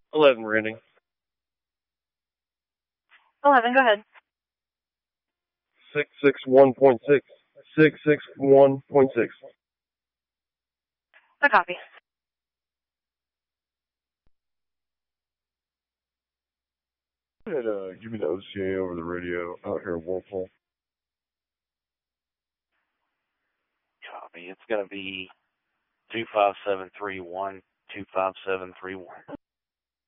11 rating. 11, go ahead. 661.6. 661.6. A copy. Go ahead, give me the OCA over the radio out here in Walpole. Copy. It's going to be 25731, 25731.